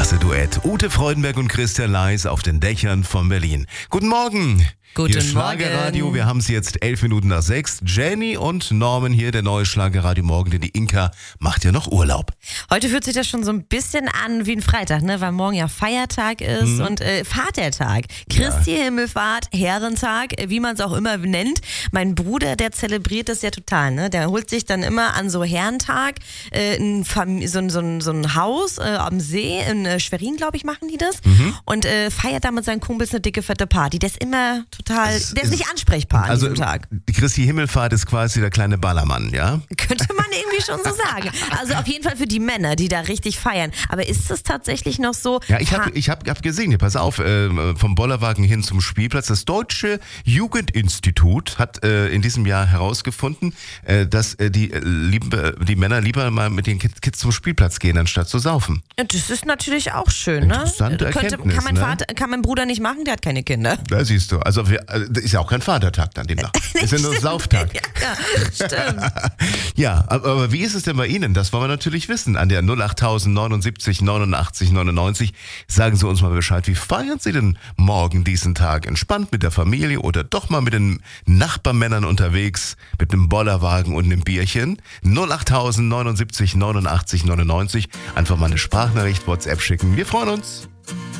Klasse Duett. Ute Freudenberg und Christian Leis auf den Dächern von Berlin. Guten Morgen. Guten hier Schlagerradio, wir haben es jetzt 11 Minuten nach 6. Jenny und Norman hier, der neue Schlagerradio Morgen, denn die Inka macht ja noch Urlaub. Heute fühlt sich das schon so ein bisschen an wie ein Freitag, ne? Weil morgen ja Feiertag ist und Vatertag. Christi Himmelfahrt, Herrentag, wie man es auch immer nennt. Mein Bruder, der zelebriert das ja total, ne? Der holt sich dann immer an so Herrentag so ein Haus am See, in Schwerin, glaube ich, machen die das. Und feiert da mit seinen Kumpels eine dicke, fette Party. Der ist immer der ist nicht ansprechbar an diesem Tag. Die Christi Himmelfahrt ist quasi der kleine Ballermann, ja? Könnte man irgendwie schon so sagen. Also auf jeden Fall für die Männer, die da richtig feiern. Aber ist es tatsächlich noch so? Ja, ich hab gesehen, hier, pass auf, vom Bollerwagen hin zum Spielplatz. Das Deutsche Jugendinstitut hat in diesem Jahr herausgefunden, dass die Männer lieber mal mit den Kids zum Spielplatz gehen, anstatt zu saufen. Ja, das ist natürlich auch schön, ne? Interessante Erkenntnis, kann mein Bruder nicht machen, der hat keine Kinder. Da siehst du, also ist ja auch kein Vatertag dann demnach. Ist ja nur Sauftag. Ja, stimmt. Ja, aber wie ist es denn bei Ihnen? Das wollen wir natürlich wissen. An der 08000 79 89 99 sagen Sie uns mal Bescheid. Wie feiern Sie denn morgen diesen Tag? Entspannt mit der Familie oder doch mal mit den Nachbarmännern unterwegs, mit einem Bollerwagen und einem Bierchen? 08000 79 89 99. Einfach mal eine Sprachnachricht, WhatsApp schicken. Wir freuen uns.